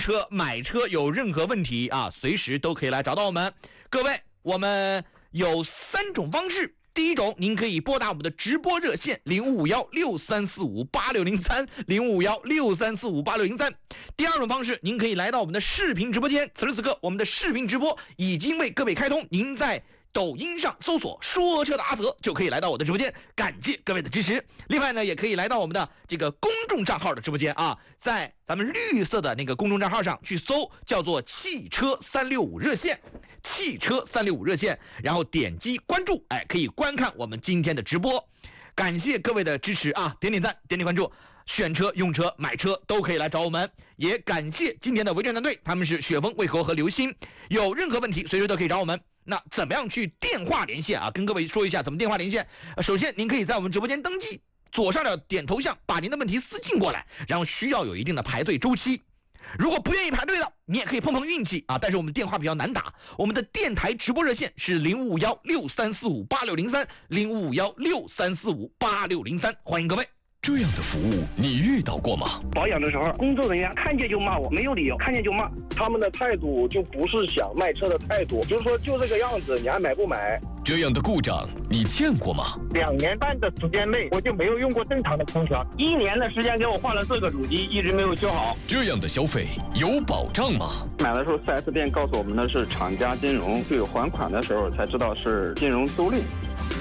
车、买车有任何问题啊，随时都可以来找到我们。各位，我们有3种方式。第一种，您可以拨打我们的直播热线055163458603，055163458603。第二种方式，您可以来到我们的视频直播间，此时此刻我们的视频直播已经为各位开通，您在抖音上搜索说车的阿泽就可以来到我的直播间，感谢各位的支持。另外呢，也可以来到我们的这个公众账号的直播间啊，在咱们绿色的那个公众账号上去搜叫做汽车365热线，汽车365热线，然后点击关注，可以观看我们今天的直播。感谢各位的支持啊，点点赞，点点关注，选车、用车、买车都可以来找我们。也感谢今天的维权团队，他们是雪峰、魏侯和刘鑫，有任何问题随时都可以找我们。那怎么样去电话连线啊？跟各位说一下怎么电话连线。首先您可以在我们直播间登记，左上角点头像，把您的问题私信过来，然后需要有一定的排队周期。如果不愿意排队的，你也可以碰碰运气啊。但是我们电话比较难打，我们的电台直播热线是055163458603，055163458603，欢迎各位。 这样的服务你遇到过吗？ 保养的时候，工作人员看见就骂我，没有理由，看见就骂。 他们的态度就不是想卖车的态度，就是说就这个样子，你还买不买？ 这样的故障你见过吗 ？2年半的时间内，我就没有用过正常的空调。1年的时间给我换了4个主机，一直没有修好。 这样的消费有保障吗？ 买的时候 4S 店告诉我们的是厂家金融，对还款的时候才知道是金融租赁。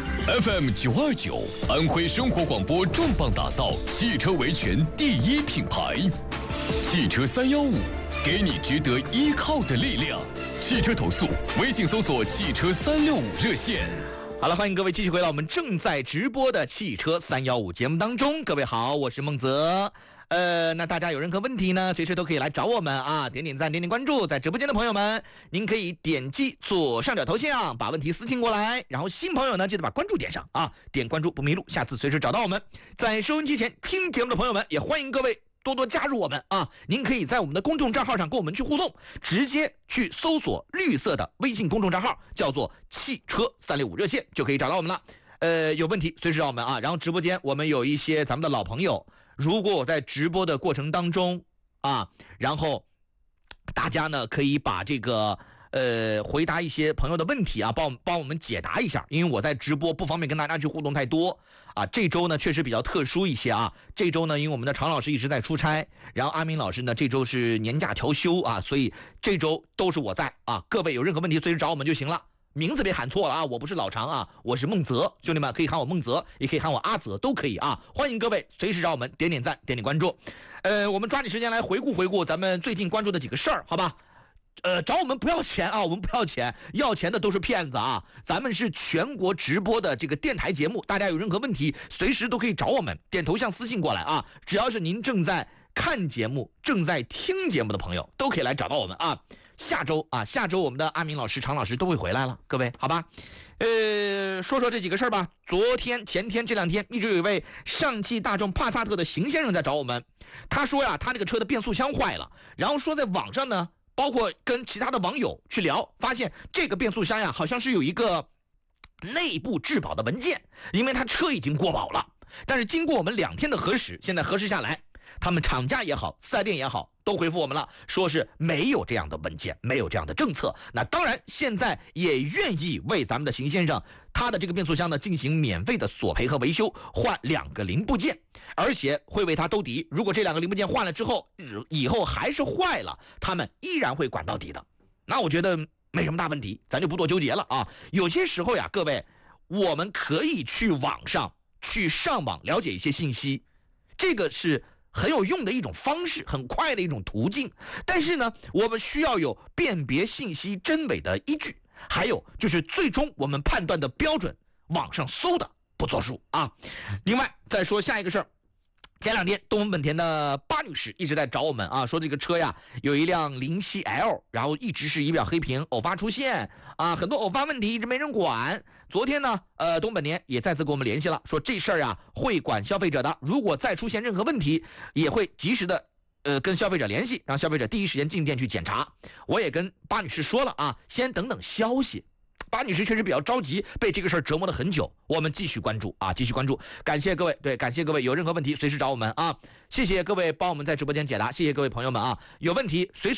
FM 929，安徽生活广播重磅打造汽车维权第1品牌，汽车315，给你值得依靠的力量。汽车投诉，微信搜索汽车365热线。 好了，欢迎各位继续回到我们正在直播的汽车315节目当中。各位好，我是孟泽。那大家有任何问题呢，随时都可以来找我们啊，点点赞，点点关注。在直播间的朋友们，您可以点击左上角头像，把问题私信过来。然后新朋友呢，记得把关注点上啊，点关注不迷路，下次随时找到我们。在收音机前听节目的朋友们，也欢迎各位多多加入我们啊！您可以在我们的公众账号上跟我们去互动，直接去搜索绿色的微信公众账号，叫做汽车365热线，就可以找到我们了。有问题随时找我们啊。然后直播间我们有一些咱们的老朋友，如果我在直播的过程当中啊，然后大家呢可以把这个回答一些朋友的问题啊，帮我们解答一下，因为我在直播不方便跟大家去互动太多啊。这周呢确实比较特殊一些啊，这周呢因为我们的常老师一直在出差，然后阿明老师呢这周是年假调休啊，所以这周都是我在啊。各位有任何问题随时找我们就行了。名字别喊错了啊，我不是老常啊，我是孟泽，兄弟们可以喊我孟泽，也可以喊我阿泽，都可以啊。欢迎各位随时找我们点点赞，点点关注。我们抓紧时间来回顾咱们最近关注的几个事儿，好吧？找我们不要钱啊，我们不要钱，要钱的都是骗子啊！咱们是全国直播的这个电台节目，大家有任何问题随时都可以找我们，点头像私信过来啊！只要是您正在看节目、正在听节目的朋友，都可以来找到我们啊！下周我们的阿明老师、常老师都会回来了，各位好吧？说说这几个事儿吧。昨天、前天这2天，一直有一位上汽大众帕萨特的邢先生在找我们，他说呀，他这个车的变速箱坏了，然后说在网上呢，包括跟其他的网友去聊，发现这个变速箱呀，好像是有一个内部质保的文件，因为他车已经过保了。但是经过我们2天的核实，现在核实下来，他们厂家也好，4S店也好，都回复我们了，说是没有这样的文件，没有这样的政策。那当然现在也愿意为咱们的邢先生他的这个变速箱呢进行免费的索赔和维修，换2个零部件，而且会为他兜底。如果这2个零部件换了之后以后还是坏了，他们依然会管到底的。那我觉得没什么大问题，咱就不多纠结了啊。有些时候呀，各位，我们可以去上网了解一些信息，这个是很有用的一种方式，很快的一种途径。但是呢，我们需要有辨别信息真伪的依据，还有就是最终我们判断的标准，网上搜的不作数啊。另外再说下一个事儿，前2天东风本田的巴女士一直在找我们啊，说这个车呀有一辆07L，然后一直是仪表黑屏，偶发出现啊，很多偶发问题一直没人管。昨天呢，东风本田也再次跟我们联系了，说这事儿啊会管消费者的，如果再出现任何问题，也会及时的跟消费者联系，让消费者第一时间进店去检查。我也跟巴女士说了啊，先等等消息。巴女士确实比较着急，被这个事儿折磨了很久。我们继续关注啊，继续关注。感谢各位，对，感谢各位，有任何问题随时找我们啊。谢谢各位帮我们在直播间解答，谢谢各位朋友们啊，有问题随时